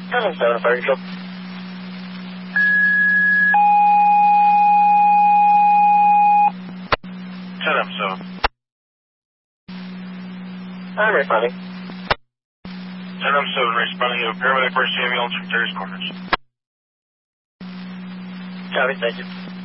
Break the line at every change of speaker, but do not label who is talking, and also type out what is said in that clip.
7 fire control.
7.
I'm responding.
7 responding to a paramedic first ambulance from Terrace Corners.
Copy, thank you.